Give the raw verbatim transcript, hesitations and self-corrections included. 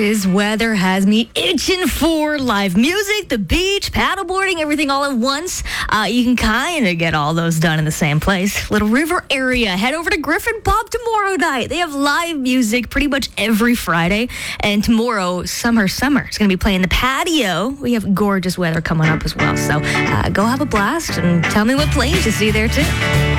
This weather has me itching for live music, the beach, paddleboarding, everything all at once. Uh, you can kind of get all those done in the same place. Little River area. Head over to Griffin Pub tomorrow night. They have live music pretty much every Friday. And tomorrow, Summer Summer is going to be playing the patio. We have gorgeous weather coming up as well. So uh, go have a blast and tell me what plays you see there too.